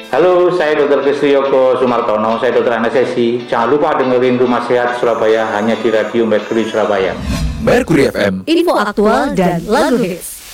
Halo, saya Dr. Kristiyoko Sumartono, saya dokter anestesi. Jangan lupa dengerin Rumah Sehat Surabaya hanya di Radio Mercury Surabaya. Mercury FM, info aktual dan lagu hits.